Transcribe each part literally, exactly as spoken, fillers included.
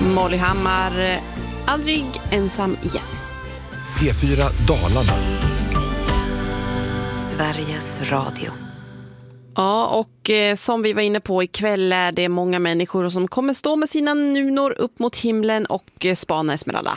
Molly Hammar, aldrig ensam igen. P fyra Dalarna. Sveriges Radio. Ja, och eh, som vi var inne på ikväll är det många människor som kommer stå med sina nunor upp mot himlen och eh, spana Esmeralda.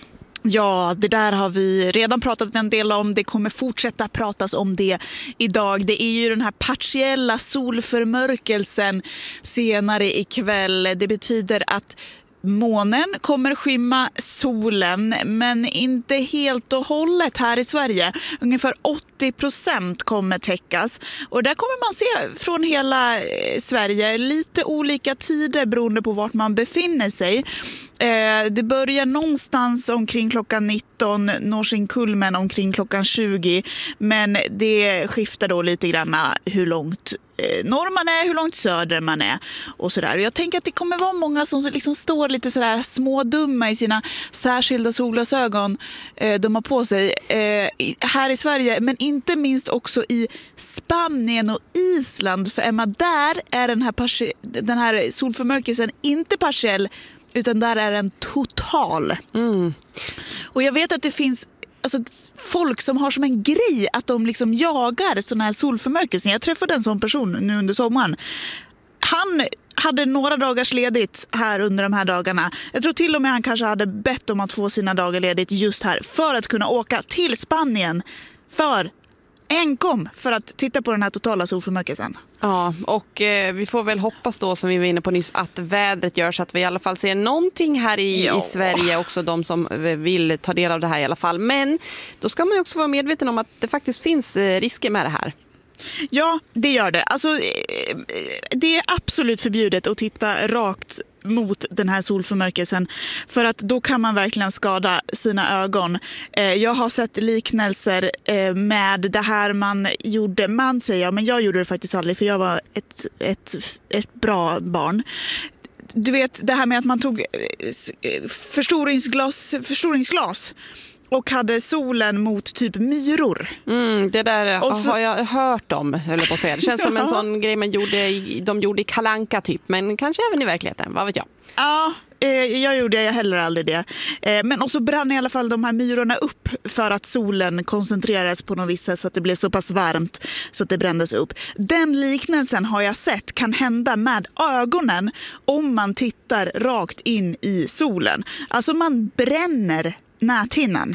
Ja, det där har vi redan pratat en del om. Det kommer fortsätta pratas om det idag. Det är ju den här partiella solförmörkelsen senare ikväll. Det betyder att månen kommer skymma solen, men inte helt och hållet här i Sverige. Ungefär åttio procent kommer täckas. Och där kommer man se från hela Sverige lite olika tider beroende på vart man befinner sig. Det börjar någonstans omkring klockan nitton, når sin kulmen omkring klockan tjugo. Men det skiftar då lite grann hur långt norr man är, hur långt söder man är och sådär. Jag tänker att det kommer vara många som liksom står lite sådär smådumma i sina särskilda solglasögon de har på sig här i Sverige, men inte minst också i Spanien och Island. För Emma, där är den här, parti- den här solförmörkelsen inte partiell, utan där är den total. Mm. Och jag vet att det finns alltså, folk som har som en grej att de liksom jagar såna här solförmörkelser. Jag träffade en sån person nu under sommaren. Han hade några dagars ledigt här under de här dagarna. Jag tror till och med han kanske hade bett om att få sina dagar ledigt just här för att kunna åka till Spanien för enkom för att titta på den här totala solförmörkelsen. Ja, och eh, vi får väl hoppas då, som vi var inne på nyss, att vädret gör så att vi i alla fall ser någonting här i, i Sverige, också de som vill ta del av det här i alla fall. Men då ska man ju också vara medveten om att det faktiskt finns eh, risker med det här. Ja, det gör det. Alltså, det är absolut förbjudet att titta rakt mot den här solförmörkelsen, för att då kan man verkligen skada sina ögon. Jag har sett liknelser med det här man gjorde. Man säger, ja, men jag gjorde det faktiskt aldrig, för jag var ett, ett, ett bra barn. Du vet, det här med att man tog förstoringsglas, förstoringsglas och hade solen mot typ myror. Mm, det där så, har jag hört om, eller på att säga. Det känns som en ja. sån grej man gjorde i, de gjorde i Kalle Anka typ, men kanske även i verkligheten, vad vet jag. Ja, eh, jag gjorde jag heller aldrig det. Eh, men också brann i alla fall de här myrorna upp för att solen koncentrerades på något visst sätt så att det blev så pass varmt så att det brändes upp. Den liknelsen har jag sett kan hända med ögonen om man tittar rakt in i solen. Alltså man bränner näthinnan.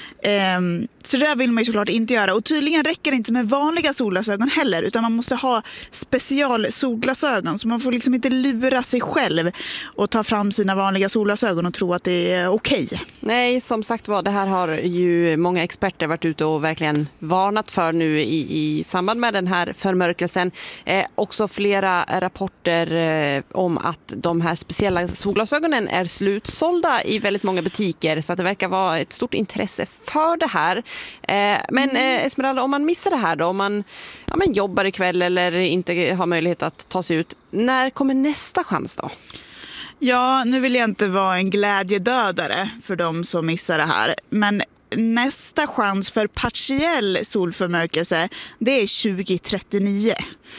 Um, så det där vill man ju såklart inte göra. Och tydligen räcker det inte med vanliga solglasögon heller, utan man måste ha special solglasögon. Så man får liksom inte lura sig själv och ta fram sina vanliga solglasögon och tro att det är okej. Okay. Nej, som sagt var, det här har ju många experter varit ute och verkligen varnat för nu i, i samband med den här förmörkelsen. Eh, också flera rapporter eh, om att de här speciella solglasögonen är slutsålda i väldigt många butiker, så att det verkar vara ett stort intresse för det här. Eh, men eh, Esmeralda, om man missar det här då, om man, ja, men jobbar ikväll eller inte har möjlighet att ta sig ut, när kommer nästa chans då? Ja, nu vill jag inte vara en glädjedödare för de som missar det här, men nästa chans för partiell solförmörkelse, det är tjugo trettionio.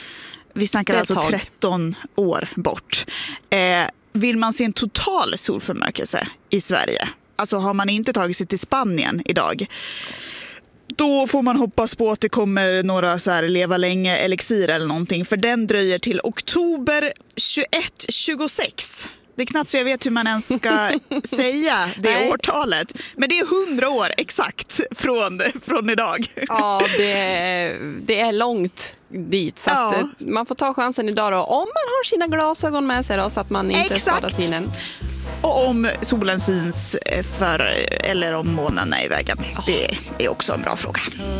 Vi snackar alltså tretton år bort. Eh, vill man se en total solförmörkelse i Sverige, alltså har man inte tagit sig till Spanien idag, då får man hoppas på att det kommer några så här leva länge elixir eller någonting, för den dröjer till oktober tjugoett tjugosex. Det är knappt så jag vet hur man ens ska säga det Nej. årtalet. Men det är hundra år exakt från, från idag. Ja, det, det är långt dit. Så ja. att man får ta chansen idag då, om man har sina glasögon med sig då, så att man inte exakt. skadar synen. Och om solen syns för, eller om månen är i vägen. Det är också en bra fråga.